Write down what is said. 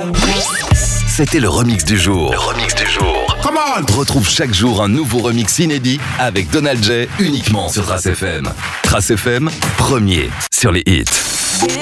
C'était le remix du jour. Le remix du jour. Come on! Retrouve chaque jour un nouveau remix inédit avec Donald J uniquement sur Trace FM. Trace FM, premier sur les hits.